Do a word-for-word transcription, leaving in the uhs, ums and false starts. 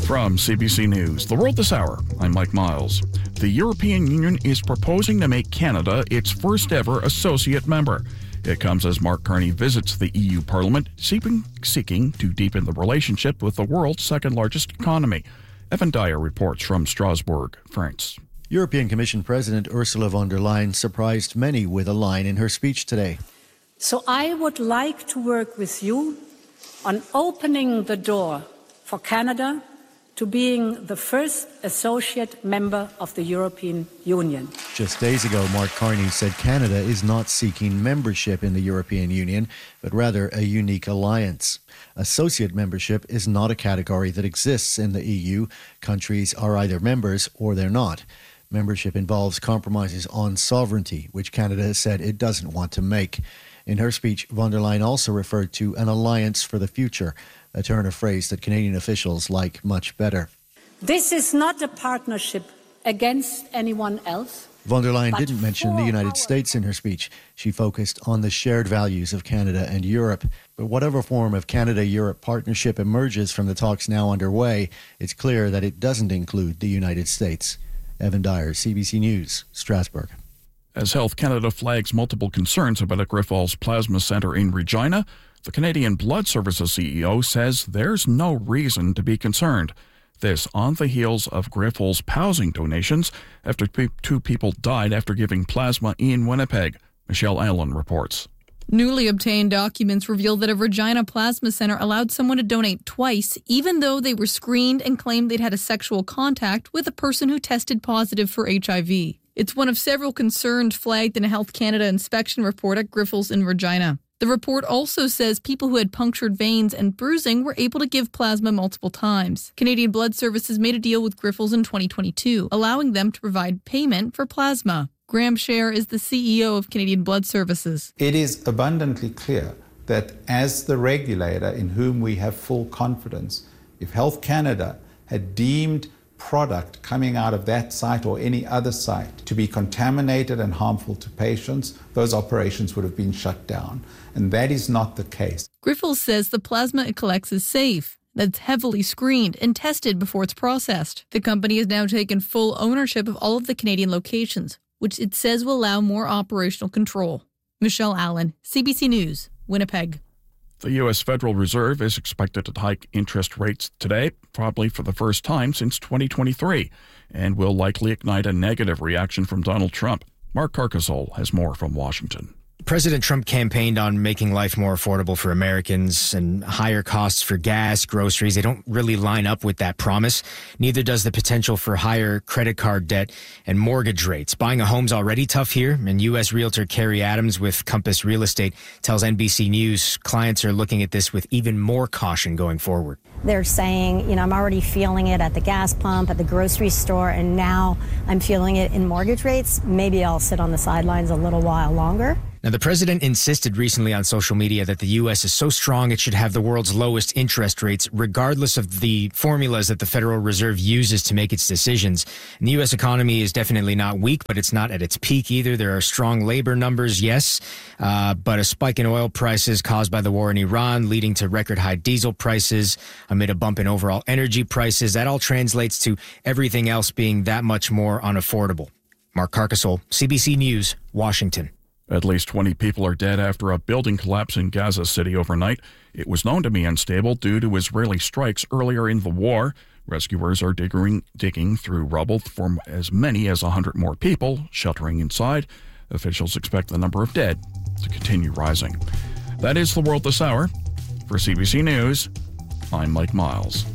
From C B C News, The World This Hour, I'm Mike Miles. The European Union is proposing to make Canada its first ever associate member. It comes as Mark Carney visits the E U Parliament, seeking, seeking to deepen the relationship with the world's second largest economy. Evan Dyer reports from Strasbourg, France. European Commission President Ursula von der Leyen surprised many with a line in her speech today. So I would like to work with you on opening the door for Canada to being the first associate member of the European Union. Just days ago, Mark Carney said Canada is not seeking membership in the European Union, but rather a unique alliance. Associate membership is not a category that exists in the E U. Countries are either members or they're not. Membership involves compromises on sovereignty, which Canada has said it doesn't want to make. In her speech, von der Leyen also referred to an alliance for the future, a turn of phrase that Canadian officials like much better. This is not a partnership against anyone else. Von der Leyen didn't mention the United States in her speech. She focused on the shared values of Canada and Europe. But whatever form of Canada-Europe partnership emerges from the talks now underway, it's clear that it doesn't include the United States. Evan Dyer, C B C News, Strasbourg. As Health Canada flags multiple concerns about a Grifols Plasma Centre in Regina, the Canadian Blood Services C E O says there's no reason to be concerned. This on the heels of Grifols pausing donations after two people died after giving plasma in Winnipeg. Michelle Allen reports. Newly obtained documents reveal that a Regina Plasma Centre allowed someone to donate twice, even though they were screened and claimed they'd had a sexual contact with a person who tested positive for H I V. It's one of several concerns flagged in a Health Canada inspection report at Grifols in Regina. The report also says people who had punctured veins and bruising were able to give plasma multiple times. Canadian Blood Services made a deal with Grifols in twenty twenty-two, allowing them to provide payment for plasma. Graham Scher is the C E O of Canadian Blood Services. It is abundantly clear that as the regulator in whom we have full confidence, if Health Canada had deemed product coming out of that site or any other site to be contaminated and harmful to patients, those operations would have been shut down. And that is not the case. Grifols says the plasma it collects is safe, that it's heavily screened and tested before it's processed. The company has now taken full ownership of all of the Canadian locations, which it says will allow more operational control. Michelle Allen, C B C News, Winnipeg. The U S Federal Reserve is expected to hike interest rates today, probably for the first time since twenty twenty-three, and will likely ignite a negative reaction from Donald Trump. Mark Carcasole has more from Washington. President Trump campaigned on making life more affordable for Americans, and higher costs for gas, groceries. They don't really line up with that promise. Neither does the potential for higher credit card debt and mortgage rates. Buying a home's already tough here, and U S realtor Carrie Adams with Compass Real Estate tells N B C News clients are looking at this with even more caution going forward. They're saying, you know, I'm already feeling it at the gas pump, at the grocery store, and now I'm feeling it in mortgage rates. Maybe I'll sit on the sidelines a little while longer. Now, the president insisted recently on social media that the U S is so strong it should have the world's lowest interest rates, regardless of the formulas that the Federal Reserve uses to make its decisions. And the U S economy is definitely not weak, but it's not at its peak either. There are strong labor numbers, yes, uh, but a spike in oil prices caused by the war in Iran, leading to record high diesel prices amid a bump in overall energy prices. That all translates to everything else being that much more unaffordable. Mark Carcasole, C B C News, Washington. At least twenty people are dead after a building collapse in Gaza City overnight. It was known to be unstable due to Israeli strikes earlier in the war. Rescuers are digging, digging through rubble for as many as one hundred more people sheltering inside. Officials expect the number of dead to continue rising. That is The World This Hour. For C B C News, I'm Mike Miles.